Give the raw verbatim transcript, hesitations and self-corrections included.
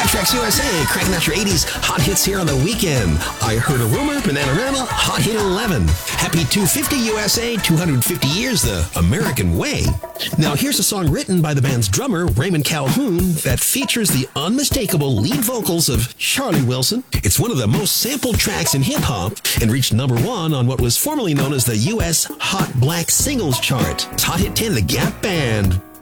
Track Tracks U S A, cracking out your eighties hot hits here on the weekend. I Heard a Rumor, Bananarama, Hot Hit eleven. Happy two hundred fifty U S A, two hundred fifty years the American way. Now here's a song written by the band's drummer, Raymond Calhoun, that features the unmistakable lead vocals of Charlie Wilson. It's one of the most sampled tracks in hip-hop and reached number one on what was formerly known as the U S Hot Black Singles Chart. It's Hot Hit ten, The Gap Band.